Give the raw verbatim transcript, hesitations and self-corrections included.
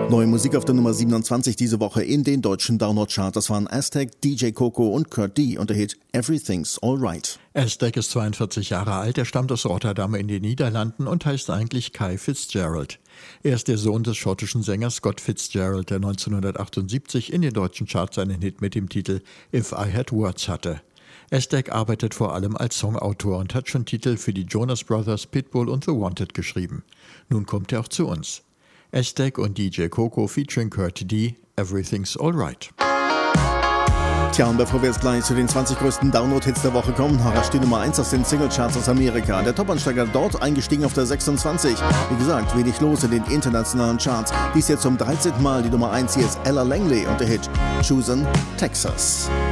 Neue Musik auf der Nummer siebenundzwanzig diese Woche in den deutschen Download-Chart. Das waren Aztec, D J Coco und Kurt D. und der Hit Everything's Alright. Aztec ist zweiundvierzig Jahre alt, er stammt aus Rotterdam in den Niederlanden und heißt eigentlich Kai Fitzgerald. Er ist der Sohn des schottischen Sängers Scott Fitzgerald, der neunzehnhundertachtundsiebzig in den deutschen Charts einen Hit mit dem Titel If I Had Words hatte. Aztec arbeitet vor allem als Songautor und hat schon Titel für die Jonas Brothers, Pitbull und The Wanted geschrieben. Nun kommt er auch zu uns. Aztec und D J Coco featuring Kurt D. Everything's Alright. Tja, und bevor wir jetzt gleich zu den zwanzig größten Download-Hits der Woche kommen, rasch die Nummer eins aus den Singlecharts aus Amerika. Der Top-Ansteiger dort eingestiegen auf der sechsundzwanzig. Wie gesagt, wenig los in den internationalen Charts. Dies jetzt zum dreizehnten Mal die Nummer eins. Hier ist Ella Langley und der Hit Choosing Texas.